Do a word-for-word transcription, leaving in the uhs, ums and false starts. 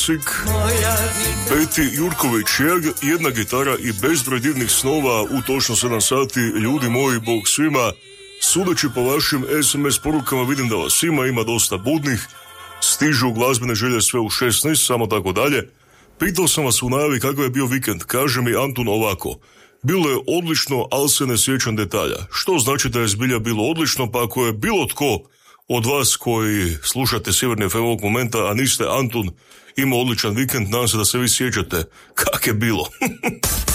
Peti Jurković, jedna gitara i bezbroj divnih snova u točno sedam sati. Ljudi moji, Bog svima. Sudeći po vašim es em es porukama vidim da vas ima, ima dosta budnih. Stižu glazbene želje sve u šesnaest, samo tako dalje. Pitao sam vas u najavi kakav je bio vikend. Kaže mi Antun ovako: bilo je odlično, ali se ne sjećam detalja. Što znači da je zbilja bilo odlično? Pa ako je bilo tko od vas koji slušate Sjeverni ef em ovog momenta, a niste Antun, imao odličan vikend, nadam se da se vi sjećate kak je bilo.